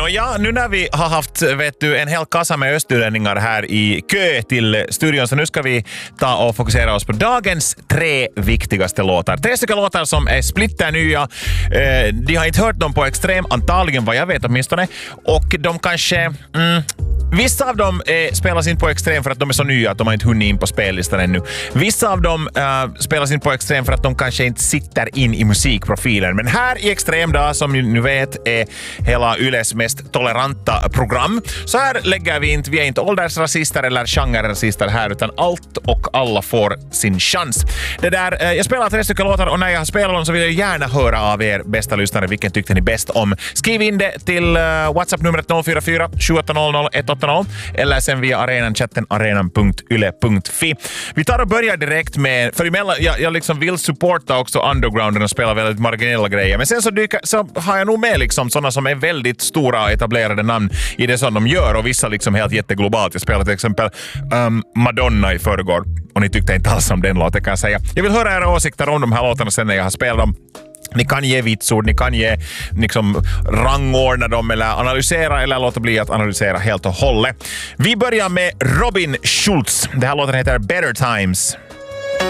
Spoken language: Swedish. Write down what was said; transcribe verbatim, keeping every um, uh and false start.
Nåja, nu när vi har haft vet du, en hel kassa med östlänningar här i kö till studion, så nu ska vi ta och fokusera oss på dagens tre viktigaste låtar. Tre stycken låtar som är splitternya. Eh, de har inte hört dem på Extrem, antagligen vad jag vet åtminstone. Och de kanske... Mm, vissa av dem eh, spelas in på Extrem för att de är så nya att de har inte hunnit in på spellistan ännu. Vissa av dem eh, spelas in på Extrem för att de kanske inte sitter in i musikprofilen. Men här i Extrem då, som ni vet är hela Yles mest toleranta program. Så här lägger vi inte, vi är inte åldersrasister eller genrerasister här, utan allt och alla får sin chans. Det där, eh, jag spelar tre stycken låtar och när jag har spelat dem så vill jag gärna höra av er bästa lyssnare vilken tyckte ni bäst om. Skriv in det till eh, WhatsApp-numret noll fyra fyra sju åtta noll noll ett åtta noll eller sen via arenan chatten arenan punkt yle punkt fi. Vi tar och börjar direkt med, för emellan, jag, jag liksom vill supporta också undergrounden och spela väldigt marginella grejer, men sen så, dyka, så har jag nog med liksom sådana som är väldigt stora etablerade namn i det som de gör och vissa liksom helt jätteglobalt. Jag spelade till exempel um, Madonna i förrgår och ni tyckte inte alls om den låten kan jag säga. Jag vill höra era åsikter om de här låtarna sen när jag har spelat dem. Ni kan ge vitsord, ni kan ge liksom rangordna dem eller analysera eller låta bli att analysera helt och hållet. Vi börjar med Robin Schulz. Det här låten heter Better Times.